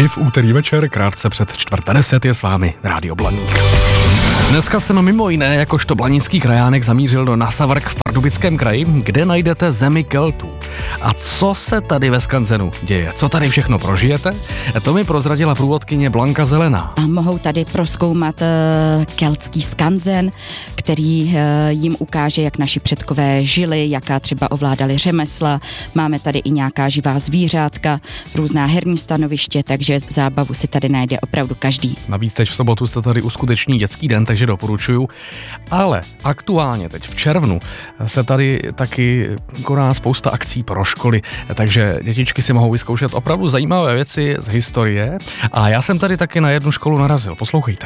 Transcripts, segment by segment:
I v úterý večer, krátce před 4:10 je s vámi Rádio Blaník. Dneska jsem mimo jiné jakožto blanický krajánek zamířil do Nasavrk v Pardubickém kraji, kde najdete zemi Keltů. A co se tady ve skanzenu děje? Co tady všechno prožijete? To mi prozradila průvodkyně Blanka Zelená. A mohou tady prozkoumat keltský skanzen, který jim ukáže, jak naši předkové žili, jaká třeba ovládali řemesla. Máme tady i nějaká živá zvířátka, různá herní stanoviště, takže zábavu si tady najde opravdu každý. Navíc teď v sobotu jste tady uskuteční dětský den, takže doporučuju. Ale aktuálně teď v červnu se tady taky koná spousta akcí pro školy, takže dětičky si mohou vyzkoušet opravdu zajímavé věci z historie. A já jsem tady taky na jednu školu narazil. Poslouchejte.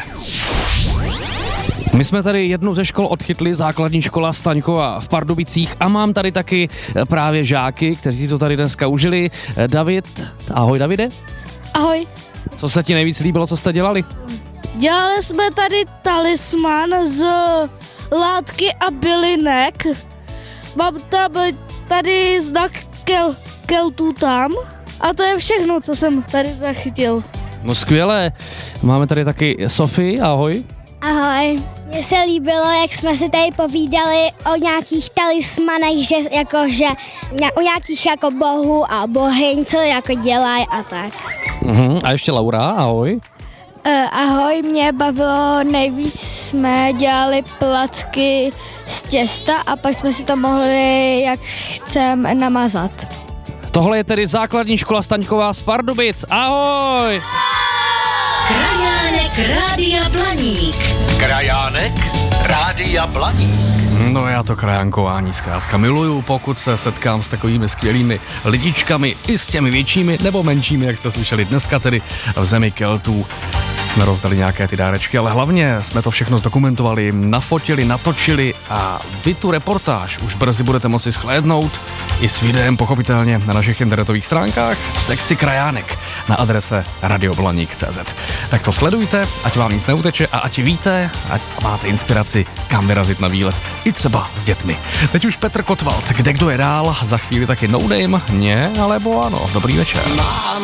My jsme tady jednu ze škol odchytli, základní škola Staňkova v Pardubicích, a mám tady taky právě žáky, kteří to tady dneska užili. David, ahoj Davide. Ahoj. Co se ti nejvíc líbilo, co jste dělali? Dělali jsme tady talisman z látky a bylinek. Mám tam tady znak Keltů tam. A to je všechno, co jsem tady zachytil. No skvělé. Máme tady taky Sofii, ahoj. Ahoj. Mně se líbilo, jak jsme si tady povídali o nějakých talismanech, že jakože o nějakých jako bohů a bohyň, co jako dělají a tak. A ještě Laura, ahoj. Ahoj, mě bavilo nejvíc, jsme dělali placky z těsta a pak jsme si to mohli, jak chceme, namazat. Tohle je tedy základní škola Staňková z Pardubic, ahoj! Krajánek Rádia Blaník. Krajánek Rádia Blaník. No já to krajánkování zkrátka miluju, pokud se setkám s takovými skvělými lidičkami, i s těmi většími nebo menšími, jak jste slyšeli dneska tedy v zemi Keltů. Jsme rozdali nějaké ty dárečky, ale hlavně jsme to všechno zdokumentovali, nafotili, natočili a vy tu reportáž už brzy budete moci shlédnout i s videem pochopitelně na našich internetových stránkách v sekci krajánek na adrese radioblaník.cz. Tak to sledujte, ať vám nic neuteče a ať víte, ať máte inspiraci, kam vyrazit na výlet, i třeba s dětmi. Teď už Petr Kotwald, kde kdo je dál, za chvíli taky No Name, ne, alebo ano, dobrý večer.